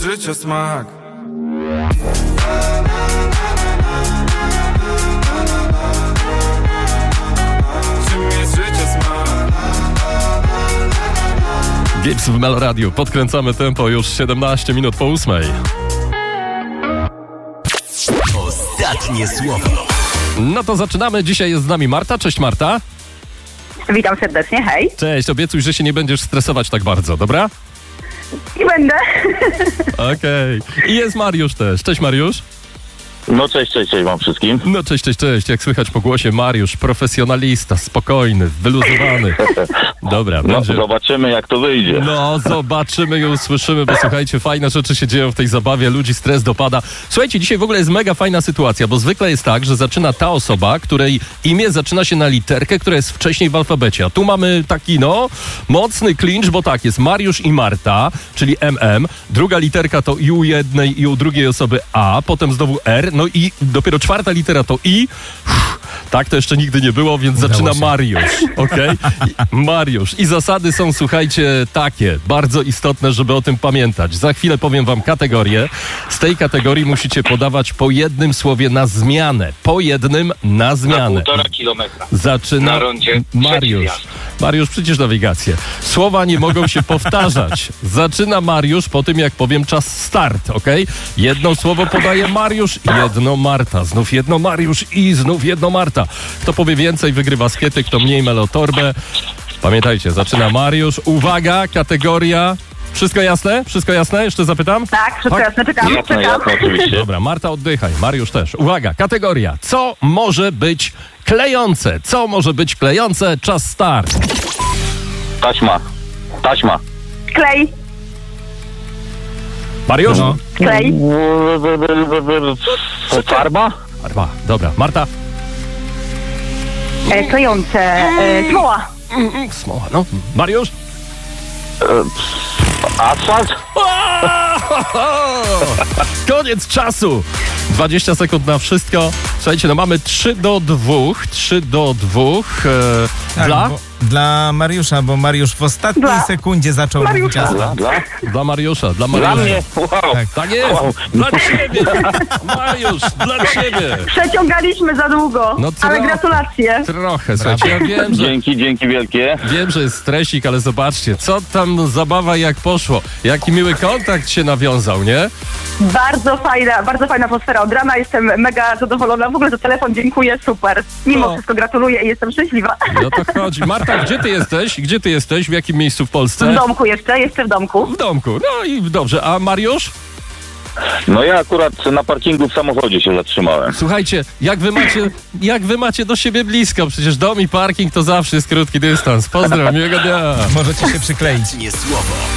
życia smak. Czym jest życia smak? Gibbs w Meloradiu. Podkręcamy tempo już 17 minut po 8. Ostatnie słowo. No to zaczynamy. Dzisiaj jest z nami Marta. Cześć Marta. Witam serdecznie, hej. Cześć, obiecuj, że się nie będziesz stresować tak bardzo, dobra? I będę. Okej. I jest Mariusz też. Cześć Mariusz. No cześć wam wszystkim. No cześć. Jak słychać po głosie, Mariusz, profesjonalista, spokojny, wyluzowany. Dobra, No będzie... zobaczymy jak to wyjdzie. No, zobaczymy i usłyszymy, bo słuchajcie, fajne rzeczy się dzieją w tej zabawie, ludzi stres dopada. Słuchajcie, dzisiaj w ogóle jest mega fajna sytuacja, bo zwykle jest tak, że zaczyna ta osoba, której imię zaczyna się na literkę, która jest wcześniej w alfabecie. A tu mamy taki, mocny clinch, bo tak, jest Mariusz i Marta, czyli MM. Druga literka to i u jednej, i u drugiej osoby A, potem znowu R, no i dopiero czwarta litera to I. Tak to jeszcze nigdy nie było, więc zaczyna Mariusz, okej? Mariusz. I zasady są, słuchajcie, takie, bardzo istotne, żeby o tym pamiętać. Za chwilę powiem wam kategorię. Z tej kategorii musicie podawać po jednym słowie na zmianę. Po jednym na zmianę. 1,5 kilometra. Zaczyna Na rondzie Mariusz. Mariusz, przecież nawigację. Słowa nie mogą się powtarzać. Zaczyna Mariusz po tym, jak powiem czas start, okej? Jedno słowo podaje Mariusz, jedno Marta. Znów jedno Mariusz i znów jedno Marta. Kto powie więcej, wygrywa skiety, kto mniej melotorbę. Pamiętajcie, zaczyna Mariusz. Uwaga, kategoria... Wszystko jasne? Wszystko jasne? Jeszcze zapytam? Tak, wszystko jasne, czekam. Jasne, oczywiście. Dobra, Marta, oddychaj. Mariusz też. Uwaga, kategoria. Co może być klejące? Co może być klejące? Czas start. Taśma. Klej, Mariusz? klej, Farba? Arba. Dobra, Marta? klejące, smoła, Smoła, no. Mariusz? Asfalt? Koniec czasu! 20 sekund na wszystko. Słuchajcie, mamy 3-2. 3-2. Tak, Dla? Dla Mariusza, bo Mariusz w ostatniej sekundzie zaczął mówić asfalt. Dla Mariusza. Dla Dla Mariusza. mnie? Wow. Tak jest! Wow. Dla ciebie! Mariusz, dla ciebie! przeciągaliśmy za długo, No ale trochę. gratulacje. Trochę, słuchajcie, ja Dzięki wielkie. wiem, że jest stresik, ale zobaczcie, co tam zabawa jak poszło. Jaki miły kontakt się nawiązał, nie? Bardzo fajna atmosfera. Od rana jestem mega zadowolona. W ogóle za telefon dziękuję, super. Mimo No. wszystko gratuluję i jestem szczęśliwa. No to chodzi. Marta, gdzie ty jesteś? Gdzie ty jesteś? W jakim miejscu w Polsce? W domku jeszcze w domku. W domku. No i dobrze. A Mariusz? No ja akurat na parkingu w samochodzie się zatrzymałem. Słuchajcie, jak wy macie do siebie blisko? Przecież dom i parking to zawsze jest krótki dystans. Pozdrawiam, miłego dnia. Możecie się przykleić. Ostatnie słowo.